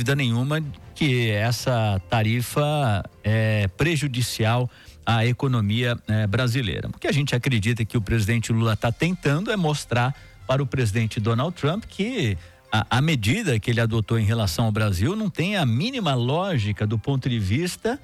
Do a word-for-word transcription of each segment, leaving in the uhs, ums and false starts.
dúvida nenhuma que essa tarifa é prejudicial à economia é, brasileira. O que a gente acredita que o presidente Lula está tentando é mostrar para o presidente Donald Trump que a, a medida que ele adotou em relação ao Brasil não tem a mínima lógica do ponto de vista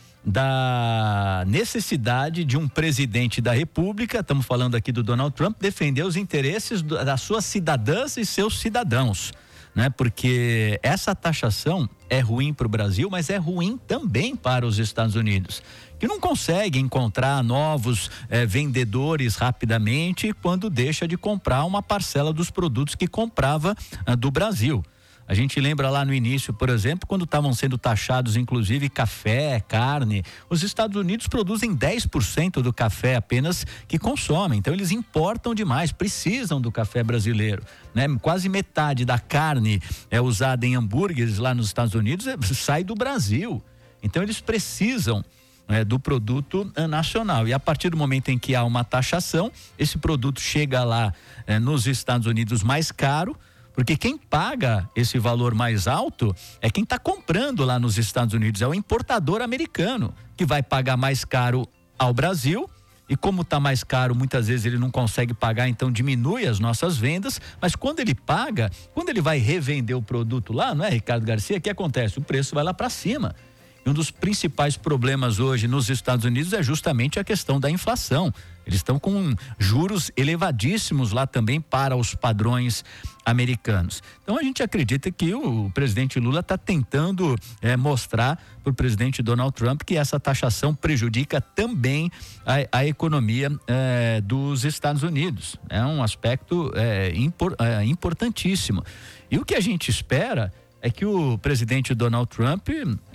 da necessidade de um presidente da República, estamos falando aqui do Donald Trump, defender os interesses do, das suas cidadãs e seus cidadãos, né? Porque essa taxação é ruim para o Brasil, mas é ruim também para os Estados Unidos, que não consegue encontrar novos eh, vendedores rapidamente quando deixa de comprar uma parcela dos produtos que comprava ah, do Brasil. A gente lembra lá no início, por exemplo, quando estavam sendo taxados inclusive café, carne. Os Estados Unidos produzem dez por cento do café apenas que consomem. Então eles importam demais, precisam do café brasileiro, né? Quase metade da carne é usada em hambúrgueres lá nos Estados Unidos, é, sai do Brasil. Então eles precisam é, do produto é, nacional. E a partir do momento em que há uma taxação, esse produto chega lá é, nos Estados Unidos mais caro, porque quem paga esse valor mais alto é quem está comprando lá nos Estados Unidos, é o importador americano, que vai pagar mais caro ao Brasil, e como está mais caro, muitas vezes ele não consegue pagar, então diminui as nossas vendas, mas quando ele paga, quando ele vai revender o produto lá, não é, Ricardo Garcia, o que acontece? O preço vai lá para cima. E um dos principais problemas hoje nos Estados Unidos é justamente a questão da inflação. Eles estão com juros elevadíssimos lá também para os padrões americanos. Então a gente acredita que o presidente Lula está tentando é, mostrar para o presidente Donald Trump que essa taxação prejudica também a, a economia é, dos Estados Unidos. É um aspecto é, impor, é, importantíssimo. E o que a gente espera é que o presidente Donald Trump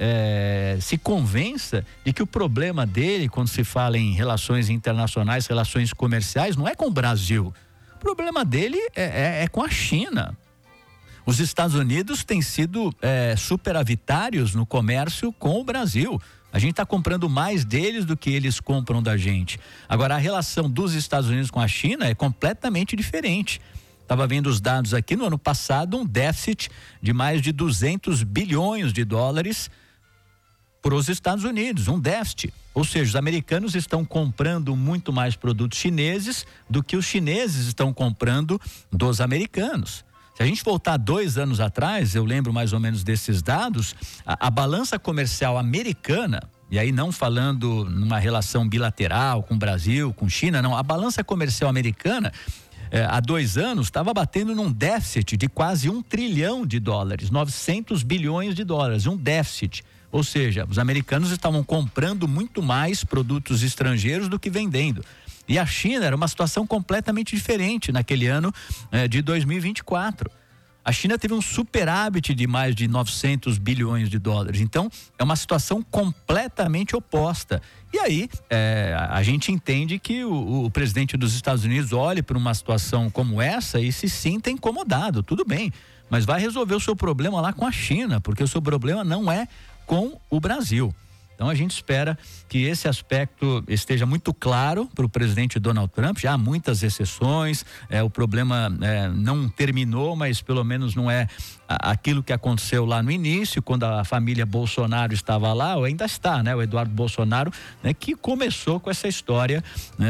é, se convença de que o problema dele, quando se fala em relações internacionais, relações comerciais, não é com o Brasil. O problema dele é, é, é com a China. Os Estados Unidos têm sido é, superavitários no comércio com o Brasil. A gente está comprando mais deles do que eles compram da gente. Agora, a relação dos Estados Unidos com a China é completamente diferente. Estava vendo os dados aqui, no ano passado, um déficit de mais de duzentos bilhões de dólares para os Estados Unidos, um déficit. Ou seja, os americanos estão comprando muito mais produtos chineses do que os chineses estão comprando dos americanos. Se a gente voltar dois anos atrás, eu lembro mais ou menos desses dados, a, a balança comercial americana, e aí não falando numa relação bilateral com o Brasil, com China, não, a balança comercial americana, É, há dois anos, estava batendo num déficit de quase um trilhão de dólares, novecentos bilhões de dólares, um déficit. Ou seja, os americanos estavam comprando muito mais produtos estrangeiros do que vendendo. E a China era uma situação completamente diferente naquele ano eh, de dois mil e vinte e quatro. A China teve um superávit de mais de novecentos bilhões de dólares. Então, é uma situação completamente oposta. E aí, é, a gente entende que o, o presidente dos Estados Unidos olhe para uma situação como essa e se sinta incomodado. Tudo bem, mas vai resolver o seu problema lá com a China, porque o seu problema não é com o Brasil. Então a gente espera que esse aspecto esteja muito claro para o presidente Donald Trump. Já há muitas exceções, é, o problema é, não terminou, mas pelo menos não é aquilo que aconteceu lá no início, quando a família Bolsonaro estava lá, ou ainda está, né? O Eduardo Bolsonaro, né? Que começou com essa história,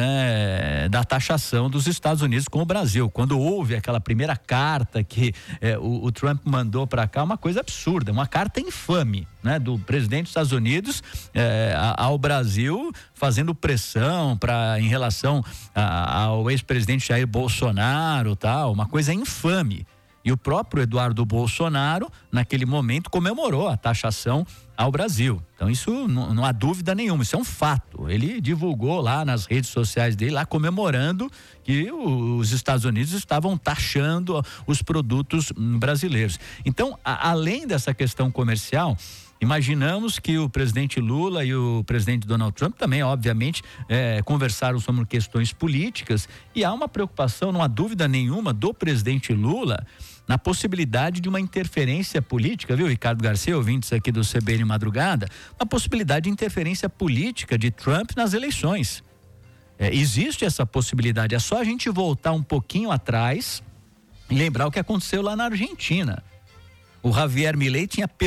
né? Da taxação dos Estados Unidos com o Brasil. Quando houve aquela primeira carta que é, o, o Trump mandou para cá, uma coisa absurda, uma carta infame, né? Do presidente dos Estados Unidos é, ao Brasil, fazendo pressão para em relação a, ao ex-presidente Jair Bolsonaro, tal, uma coisa infame. E o próprio Eduardo Bolsonaro, naquele momento, comemorou a taxação ao Brasil. Então isso não, não há dúvida nenhuma, isso é um fato. Ele divulgou lá nas redes sociais dele, lá comemorando que os Estados Unidos estavam taxando os produtos brasileiros. Então, a, além dessa questão comercial, imaginamos que o presidente Lula e o presidente Donald Trump também, obviamente, é, conversaram sobre questões políticas, e há uma preocupação, não há dúvida nenhuma, do presidente Lula na possibilidade de uma interferência política, viu, Ricardo Garcia, ouvintes aqui do C B N Madrugada, uma possibilidade de interferência política de Trump nas eleições. É, existe essa possibilidade, é só a gente voltar um pouquinho atrás e lembrar o que aconteceu lá na Argentina. O Javier Milei tinha